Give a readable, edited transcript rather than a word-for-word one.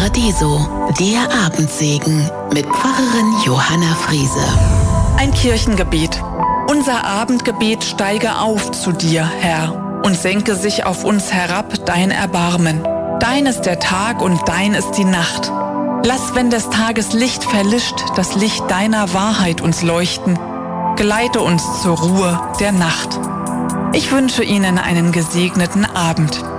Paradiso, der Abendsegen mit Pfarrerin Johanna Friese. Ein Kirchengebet. Unser Abendgebet steige auf zu dir, Herr, und senke sich auf uns herab dein Erbarmen. Dein ist der Tag und dein ist die Nacht. Lass, wenn des Tages Licht verlischt, das Licht deiner Wahrheit uns leuchten. Geleite uns zur Ruhe der Nacht. Ich wünsche Ihnen einen gesegneten Abend.